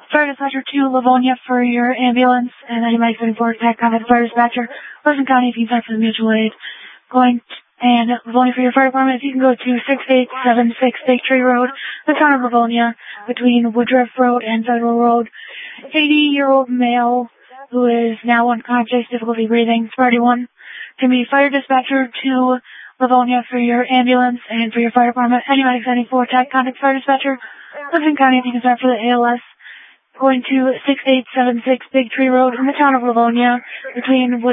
Fire dispatcher to Livonia for your ambulance, and anybody 74 attack contact fire dispatcher. Pleasant County, if you can for the mutual aid. And Livonia for your fire department, if you can go to 6876 Big Tree Road, the town of Livonia, between Woodruff Road and Federal Road. 80-year-old male who is now unconscious, difficulty breathing, priority 1. Can be fire dispatcher to Livonia for your ambulance and for your fire department. Anybody 74 attack contact fire dispatcher. Pleasant County, if you can start for the ALS. Going to 6876 Big Tree Road in the town of Livonia, between